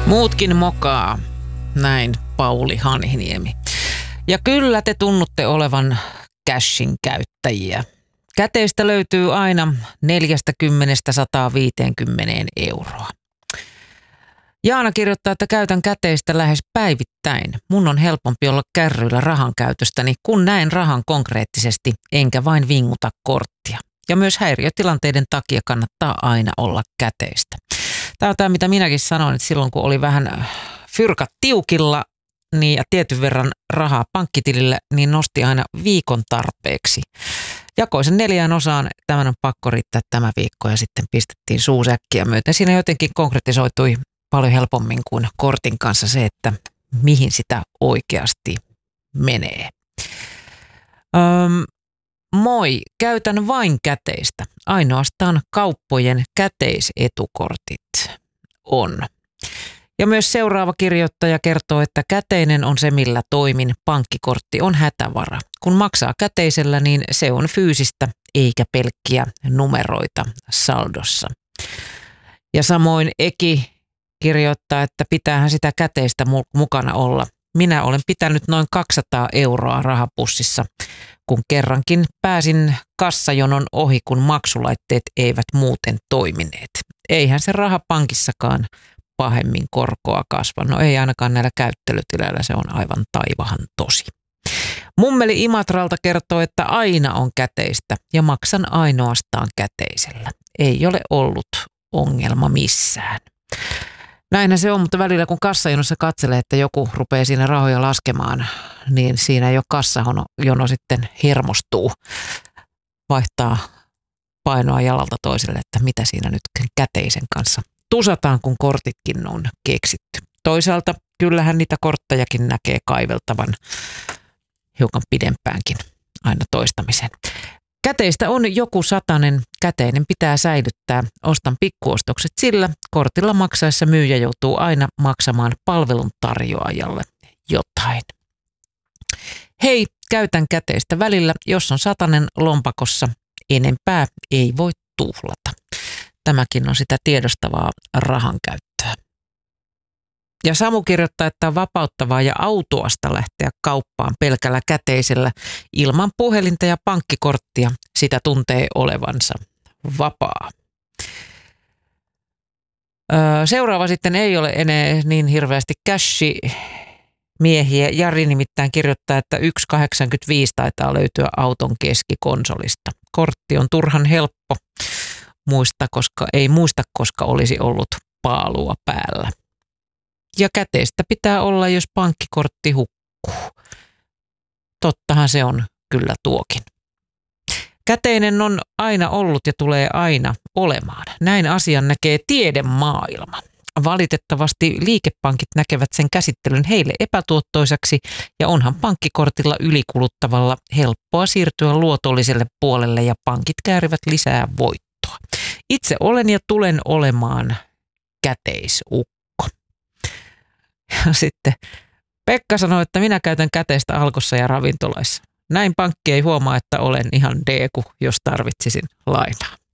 Muutkin mokaa, näin Pauli Hanhiniemi. Ja kyllä te tunnutte olevan cashin käyttäjiä. Käteistä löytyy aina 40–150 euroa. Jaana kirjoittaa, että käytän käteistä lähes päivittäin. Mun on helpompi olla kärryillä rahan käytöstäni, kun näen rahan konkreettisesti, enkä vain vinguta korttia. Ja myös häiriötilanteiden takia kannattaa aina olla käteistä. Tämä on tämä, mitä minäkin sanoin, että silloin kun oli vähän fyrkat tiukilla niin ja tietyn verran rahaa pankkitilille, niin nosti aina viikon tarpeeksi. Jakoi sen 4 osaan, tämän on pakko riittää tämä viikko ja sitten pistettiin suusäkkiä myöten. Siinä jotenkin konkretisoitui paljon helpommin kuin kortin kanssa se, että mihin sitä oikeasti menee. Moi, käytän vain käteistä. Ainoastaan kauppojen käteisetukortit on. Ja myös seuraava kirjoittaja kertoo, että käteinen on se, millä toimin. Pankkikortti on hätävara. Kun maksaa käteisellä, niin se on fyysistä eikä pelkkiä numeroita saldossa. Ja samoin Eki kirjoittaa, että pitäähän sitä käteistä mukana olla. Minä olen pitänyt noin 200 euroa rahapussissa, kun kerrankin pääsin kassajonon ohi, kun maksulaitteet eivät muuten toimineet. Eihän se raha pankissakaan pahemmin korkoa kasva. No ei ainakaan näillä käyttelytileillä, se on aivan taivahan tosi. Mummeli Imatralta kertoo, että aina on käteistä ja maksan ainoastaan käteisellä. Ei ole ollut ongelma missään. Näinhän se on, mutta välillä kun kassajonossa katselee, että joku rupeaa siinä rahoja laskemaan, niin siinä jo kassajono sitten hermostuu, vaihtaa painoa jalalta toiselle, että mitä siinä nyt käteisen kanssa tusataan, kun kortitkin on keksitty. Toisaalta kyllähän niitä korttejakin näkee kaiveltavan hiukan pidempäänkin aina toistamisen. Käteistä on joku satanen, käteinen pitää säilyttää. Ostan pikkuostokset sillä, kortilla maksaessa myyjä joutuu aina maksamaan palvelun tarjoajalle jotain. Hei, käytän käteistä välillä, jos on satanen lompakossa, enempää ei voi tuhlata. Tämäkin on sitä tiedostavaa rahan käyttöä. Ja Samu kirjoittaa, että on vapauttavaa ja autuasta lähteä kauppaan pelkällä käteisellä ilman puhelinta ja pankkikorttia. Sitä tuntee olevansa vapaa. Seuraava sitten ei ole enää niin hirveästi cash-miehiä. Jari nimittäin kirjoittaa, että 1,85 taitaa löytyä auton keskikonsolista. Kortti on turhan helppo muista, koska olisi ollut paalua päällä. Ja käteistä pitää olla, jos pankkikortti hukkuu. Tottahan se on kyllä tuokin. Käteinen on aina ollut ja tulee aina olemaan. Näin asian näkee tiedemaailma. Valitettavasti liikepankit näkevät sen käsittelyn heille epätuottoisaksi ja onhan pankkikortilla ylikuluttavalla helppoa siirtyä luotolliselle puolelle ja pankit käärivät lisää voittoa. Itse olen ja tulen olemaan käteisukko. Ja sitten Pekka sanoi, että minä käytän käteistä Alkossa ja ravintoloissa. Näin pankki ei huomaa, että olen ihan deeku, jos tarvitsisin lainaa.